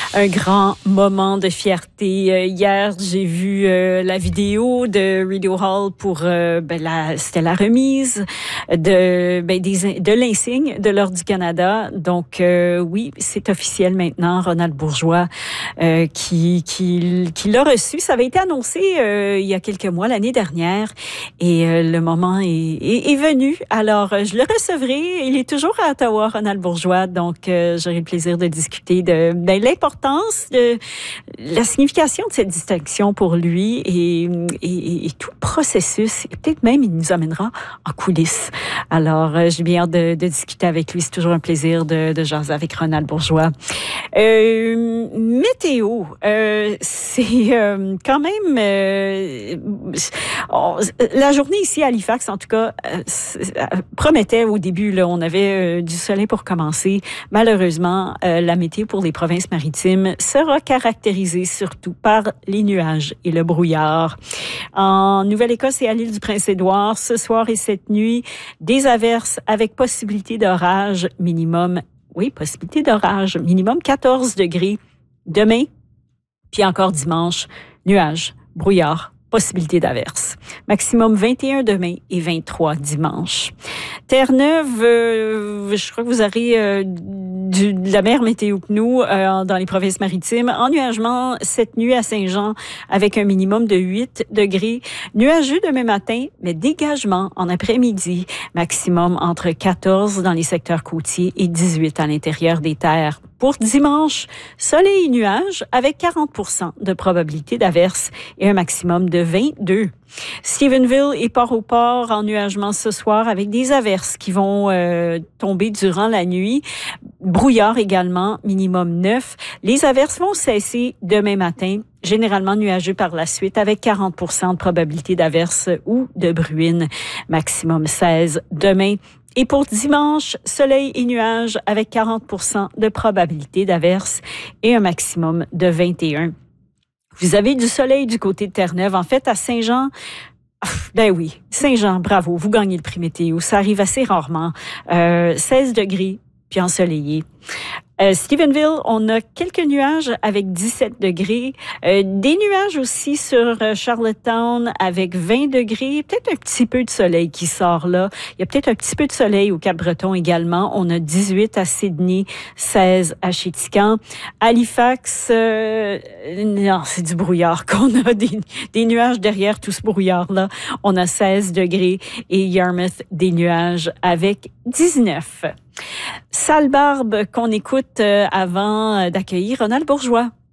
Un grand moment de fierté. Hier, j'ai vu la vidéo de Rideau Hall pour c'était la remise de l'insigne de l'Ordre du Canada. Donc oui, c'est officiel maintenant. Ronald Bourgeois qui l'a reçu. Ça avait été annoncé il y a quelques mois, l'année dernière, et le moment est venu. Alors, je le recevrai. Il est toujours à Ottawa, Ronald Bourgeois. Donc, j'aurai le plaisir de discuter de l'importance, de la signification de cette distinction pour lui et tout le processus. Et peut-être même, il nous amènera en coulisses. Alors, j'ai bien hâte de discuter avec lui. C'est toujours un plaisir de jaser avec Ronald Bourgeois. Météo, c'est quand même... la journée ici à Halifax, en tout cas, promettait au début, là, on avait du soleil pour commencer. Malheureusement, la météo pour les provinces maritimes sera caractérisée surtout par les nuages et le brouillard. En Nouvelle-Écosse et à l'île du Prince-Édouard, ce soir et cette nuit, des averses avec possibilité d'orage minimum. Oui, possibilité d'orage minimum 14 degrés. Demain, puis encore dimanche, nuages, brouillard, possibilité d'averse. Maximum 21 demain et 23 dimanche. Terre-Neuve, je crois que vous aurez de la meilleure météo que nous dans les provinces maritimes. Ennuagement cette nuit à Saint-Jean avec un minimum de 8 degrés. Nuageux demain matin, mais dégagement en après-midi. Maximum entre 14 dans les secteurs côtiers et 18 à l'intérieur des terres. Pour dimanche, soleil et nuages avec 40% de probabilité d'averse et un maximum de 22. Stephenville et Port-au-Port en nuagement ce soir avec des averses qui vont tomber durant la nuit. Brouillard également, minimum 9. Les averses vont cesser demain matin, généralement nuageux par la suite avec 40% de probabilité d'averse ou de bruine. Maximum 16 demain. Et pour dimanche, soleil et nuages avec 40% de probabilité d'averse et un maximum de 21. Vous avez du soleil du côté de Terre-Neuve. En fait, à Saint-Jean, ben oui, Saint-Jean, bravo, vous gagnez le prix météo. Ça arrive assez rarement. 16 degrés, puis ensoleillé. Stephenville, on a quelques nuages avec 17 degrés. Des nuages aussi sur Charlottetown avec 20 degrés. Peut-être un petit peu de soleil qui sort là. Il y a peut-être un petit peu de soleil au Cap-Breton également. On a 18 à Sydney, 16 à Chéticamp. Halifax, non, c'est du brouillard qu'on a. Des nuages derrière tout ce brouillard-là. On a 16 degrés. Et Yarmouth, des nuages avec 19. Sale barbe qu'on écoute avant d'accueillir Ronald Bourgeois.